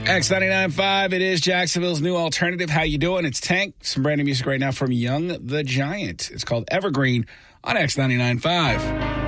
X99.5, it is Jacksonville's new alternative. How you doing? It's Tank. Some brand new music right now from Young the Giant. It's called Evergreen on X99.5.